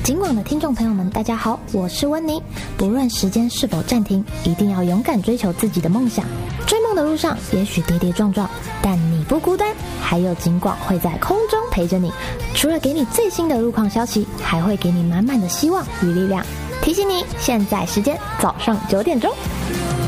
今晚的听众朋友们，大家好，我是温妮。不论时间是否暂停，一定要勇敢追求自己的梦想。追梦的路上，也许跌跌撞撞，但你不孤单，还有警广会在空中陪着你。除了给你最新的路况消息，还会给你满满的希望与力量。提醒你，现在时间早上9点钟。